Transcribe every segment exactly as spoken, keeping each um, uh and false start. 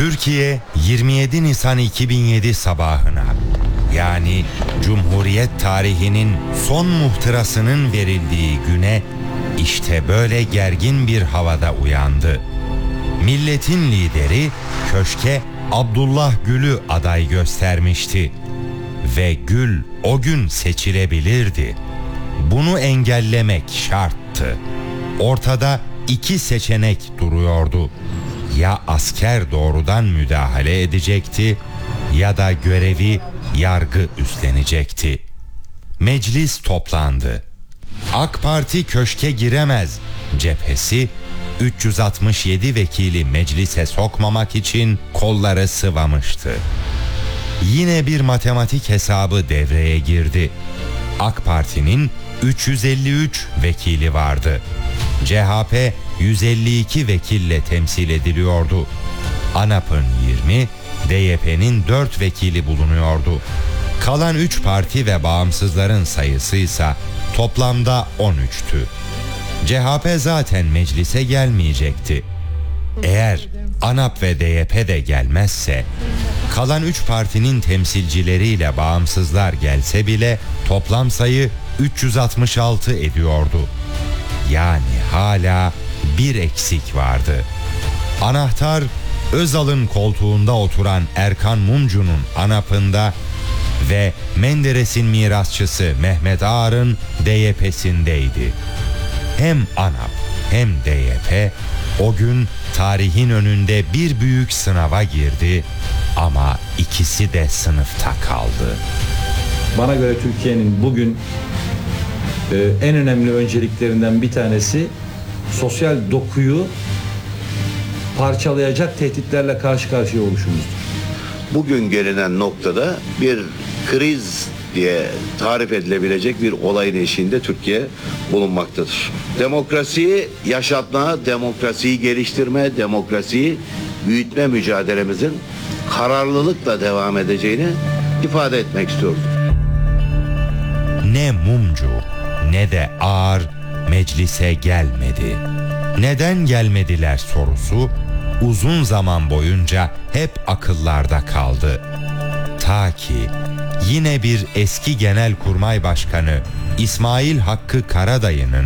Türkiye yirmi yedi Nisan iki bin yedi sabahına, yani Cumhuriyet tarihinin son muhtırasının verildiği güne işte böyle gergin bir havada uyandı. Milletin lideri köşke Abdullah Gül'ü aday göstermişti ve Gül o gün seçilebilirdi. Bunu engellemek şarttı. Ortada iki seçenek duruyordu. Ya asker doğrudan müdahale edecekti ya da görevi yargı üstlenecekti. Meclis toplandı. AK Parti köşke giremez cephesi üç yüz altmış yedi vekili meclise sokmamak için kolları sıvamıştı. Yine bir matematik hesabı devreye girdi. AK Parti'nin üç yüz elli üç vekili vardı. C H P yüz elli iki vekille temsil ediliyordu. ANAP'ın yirmi, D Y P'nin dört vekili bulunuyordu. Kalan üç parti ve bağımsızların sayısı ise toplamda on üçtü. C H P zaten meclise gelmeyecekti. Eğer ANAP ve D Y P de gelmezse, kalan üç partinin temsilcileriyle bağımsızlar gelse bile toplam sayı üç yüz altmış altı ediyordu. Yani hala bir eksik vardı. Anahtar Özal'ın koltuğunda oturan Erkan Mumcu'nun ANAP'ında ve Menderes'in mirasçısı Mehmet Ağar'ın D Y P'sindeydi. Hem ANAP hem D Y P o gün tarihin önünde bir büyük sınava girdi ama ikisi de sınıfta kaldı. Bana göre Türkiye'nin bugün e, en önemli önceliklerinden bir tanesi sosyal dokuyu parçalayacak tehditlerle karşı karşıya oluşumuzdur. Bugün gelinen noktada bir kriz diye tarif edilebilecek bir olayın eşiğinde Türkiye bulunmaktadır. Demokrasiyi yaşatma, demokrasiyi geliştirme, demokrasiyi büyütme mücadelemizin kararlılıkla devam edeceğini ifade etmek istiyorum. Ne Mumcu ne de Ağar meclise gelmedi. Neden gelmediler sorusu uzun zaman boyunca hep akıllarda kaldı. Ta ki yine bir eski Genelkurmay Başkanı İsmail Hakkı Karadayı'nın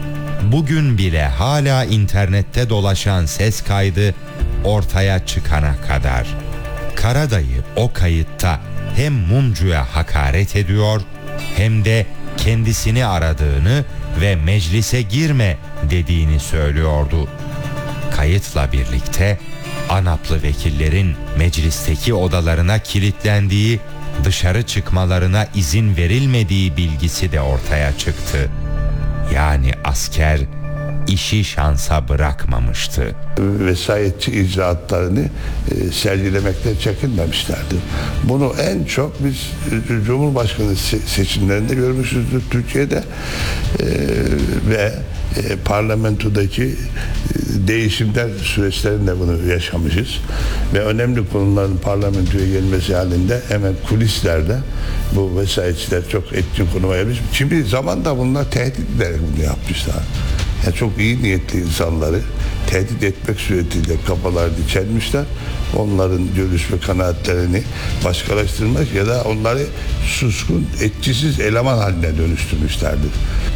bugün bile hala internette dolaşan ses kaydı ortaya çıkana kadar. Karadayı o kayıtta hem Mumcu'ya hakaret ediyor hem de kendisini aradığını ve meclise girme dediğini söylüyordu. Kayıtla birlikte ANAP'lı vekillerin meclisteki odalarına kilitlendiği, dışarı çıkmalarına izin verilmediği bilgisi de ortaya çıktı. Yani asker işi şansa bırakmamıştı. Vesayetçi icraatlarını e, sergilemekte çekinmemişlerdi. Bunu en çok biz e, Cumhurbaşkanı se- seçimlerinde görmüşüzdür Türkiye'de e, ve e, parlamentodaki e, değişimler süreçlerinde bunu yaşamışız ve önemli konuların parlamentoya gelmesi halinde hemen kulislerde bu vesayetçiler çok etkin konuma gelmiş. Şimdi zamanda bunlar tehdit ederek bunu yapmışlar. Yani çok iyi niyetli insanları tehdit etmek suretiyle kafalarını çelmişler. Onların görüş ve kanaatlerini başkalaştırmak ya da onları suskun, etkisiz eleman haline dönüştürmüşlerdir.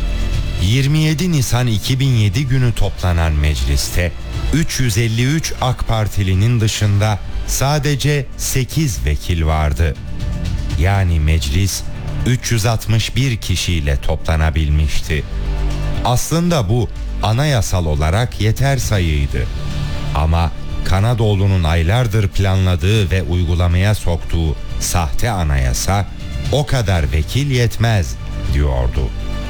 yirmi yedi Nisan iki bin yedi günü toplanan mecliste üç yüz elli üç AK Partilinin dışında sadece sekiz vekil vardı. Yani meclis üç yüz altmış bir kişiyle toplanabilmişti. Aslında bu anayasal olarak yeter sayıydı. Ama Kanadoğlu'nun aylardır planladığı ve uygulamaya soktuğu sahte anayasa o kadar vekil yetmez diyordu.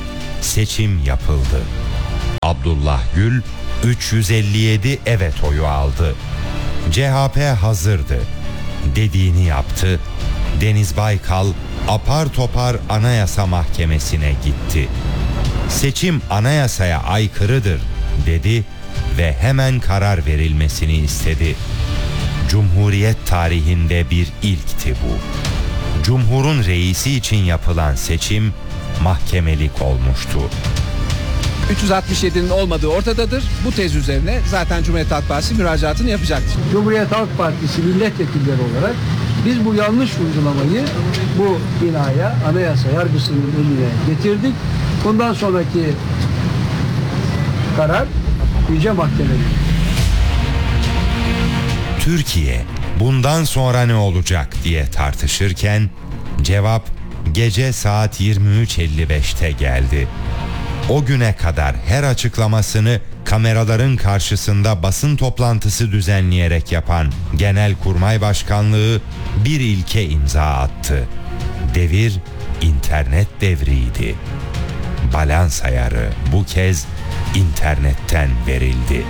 Seçim yapıldı. Abdullah Gül üç yüz elli yedi evet oyu aldı. C H P hazırdı. Dediğini yaptı. Deniz Baykal apar topar Anayasa Mahkemesi'ne gitti. Seçim anayasaya aykırıdır dedi ve hemen karar verilmesini istedi. Cumhuriyet tarihinde bir ilkti bu. Cumhurun reisi için yapılan seçim mahkemelik olmuştu. üç yüz altmış yedinin olmadığı ortadadır. Bu tez üzerine zaten Cumhuriyet Halk Partisi müracaatını yapacaktır. Cumhuriyet Halk Partisi milletvekilleri olarak biz bu yanlış uygulamayı bu binaya, anayasa yargısının önüne getirdik. Bundan sonraki karar Yüce Mahkeme'nin. Türkiye bundan sonra ne olacak diye tartışırken cevap gece saat yirmi üç elli beşte geldi. O güne kadar her açıklamasını kameraların karşısında basın toplantısı düzenleyerek yapan Genelkurmay Başkanlığı bir ilke imza attı. Devir internet devriydi. Balans ayarı bu kez internetten verildi.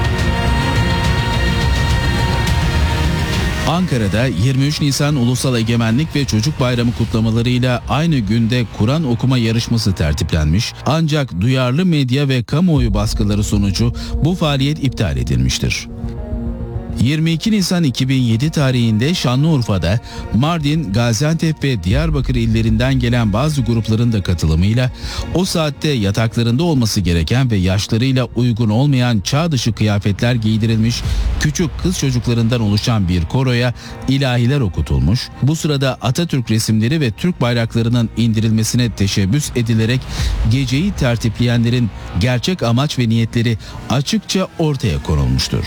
Ankara'da yirmi üç Nisan Ulusal Egemenlik ve Çocuk Bayramı kutlamalarıyla aynı günde Kur'an okuma yarışması tertiplenmiş, ancak duyarlı medya ve kamuoyu baskıları sonucu bu faaliyet iptal edilmiştir. yirmi iki Nisan iki bin yedi tarihinde Şanlıurfa'da Mardin, Gaziantep ve Diyarbakır illerinden gelen bazı grupların da katılımıyla o saatte yataklarında olması gereken ve yaşlarıyla uygun olmayan çağ dışı kıyafetler giydirilmiş küçük kız çocuklarından oluşan bir koroya ilahiler okutulmuş. Bu sırada Atatürk resimleri ve Türk bayraklarının indirilmesine teşebbüs edilerek geceyi tertipleyenlerin gerçek amaç ve niyetleri açıkça ortaya konulmuştur.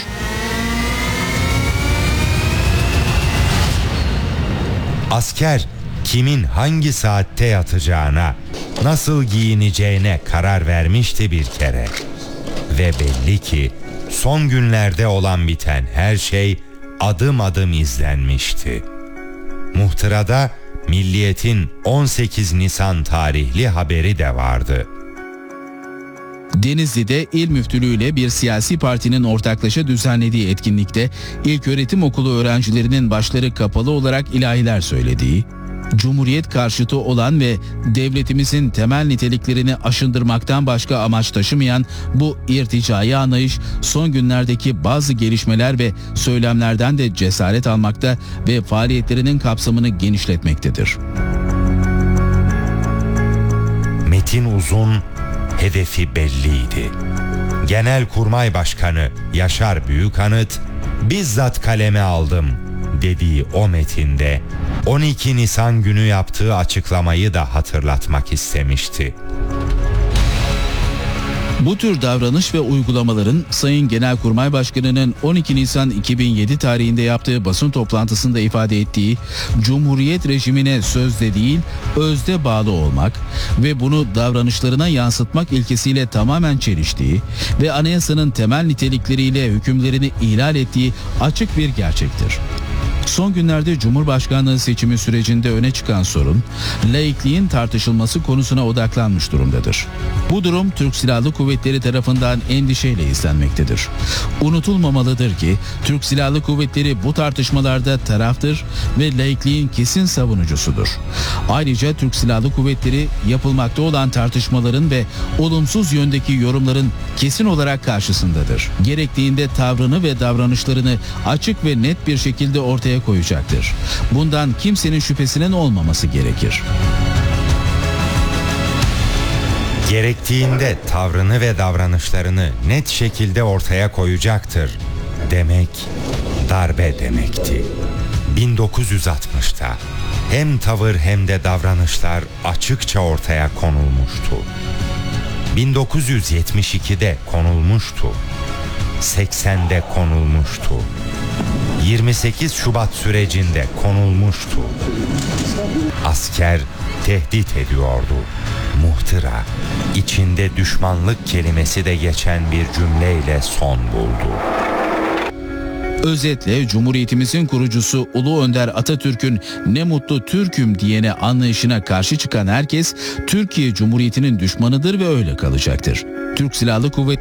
Asker kimin hangi saatte yatacağına, nasıl giyineceğine karar vermişti bir kere. Ve belli ki son günlerde olan biten her şey adım adım izlenmişti. Muhtırada Milliyet'in on sekiz Nisan tarihli haberi de vardı. Denizli'de İl Müftülüğü ile bir siyasi partinin ortaklaşa düzenlediği etkinlikte ilköğretim okulu öğrencilerinin başları kapalı olarak ilahiler söylediği, Cumhuriyet karşıtı olan ve devletimizin temel niteliklerini aşındırmaktan başka amaç taşımayan bu irticai anlayış son günlerdeki bazı gelişmeler ve söylemlerden de cesaret almakta ve faaliyetlerinin kapsamını genişletmektedir. Metin Uzun hedefi belliydi. Genelkurmay Başkanı Yaşar Büyükanıt bizzat kaleme aldım dediği o metinde on iki Nisan günü yaptığı açıklamayı da hatırlatmak istemişti. Bu tür davranış ve uygulamaların Sayın Genelkurmay Başkanı'nın on iki Nisan iki bin yedi tarihinde yaptığı basın toplantısında ifade ettiği Cumhuriyet rejimine sözde değil özde bağlı olmak ve bunu davranışlarına yansıtmak ilkesiyle tamamen çeliştiği ve anayasanın temel nitelikleriyle hükümlerini ihlal ettiği açık bir gerçektir. Son günlerde Cumhurbaşkanlığı seçimi sürecinde öne çıkan sorun, laikliğin tartışılması konusuna odaklanmış durumdadır. Bu durum Türk Silahlı Kuvvetleri tarafından endişeyle izlenmektedir. Unutulmamalıdır ki Türk Silahlı Kuvvetleri bu tartışmalarda taraftır ve laikliğin kesin savunucusudur. Ayrıca Türk Silahlı Kuvvetleri yapılmakta olan tartışmaların ve olumsuz yöndeki yorumların kesin olarak karşısındadır. Gerektiğinde tavrını ve davranışlarını açık ve net bir şekilde ortaya koyacaktır. Bundan kimsenin şüphesinin olmaması gerekir. Gerektiğinde tavrını ve davranışlarını net şekilde ortaya koyacaktır demek darbe demekti. bin dokuz yüz altmışta hem tavır hem de davranışlar açıkça ortaya konulmuştu. bin dokuz yüz yetmiş ikide konulmuştu. seksende konulmuştu. yirmi sekiz Şubat sürecinde konulmuştu. Asker tehdit ediyordu. Muhtıra, içinde düşmanlık kelimesi de geçen bir cümleyle son buldu. Özetle Cumhuriyetimizin kurucusu Ulu Önder Atatürk'ün ne mutlu Türk'üm diyene anlayışına karşı çıkan herkes Türkiye Cumhuriyeti'nin düşmanıdır ve öyle kalacaktır. Türk Silahlı Kuvvetleri